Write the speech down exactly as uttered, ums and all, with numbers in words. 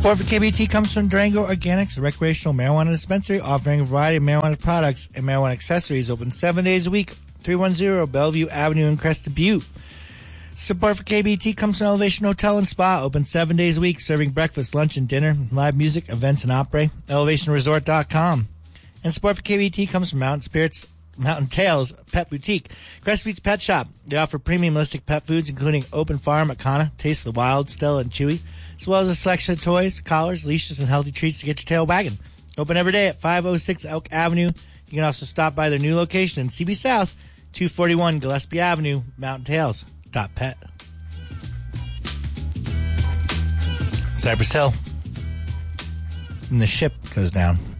Support for K B T comes from Durango Organics, a recreational marijuana dispensary offering a variety of marijuana products and marijuana accessories. Open seven days a week. three one zero Bellevue Avenue in Crested Butte. Support for K B T comes from Elevation Hotel and Spa. Open seven days a week, serving breakfast, lunch, and dinner, live music, events, and opera. elevation resort dot com. And support for K B T comes from Mountain Spirits, Mountain Tales Pet Boutique, Crested Beach Pet Shop. They offer premiumistic pet foods, including Open Farm, Akana, Taste of the Wild, Stella, and Chewy, as well as a selection of toys, collars, leashes, and healthy treats to get your tail wagging. Open every day at five oh six Elk Avenue. You can also stop by their new location in C B South, two forty-one Gillespie Avenue, Mountain Tales. Pet. Cypress Hill. And the ship goes down.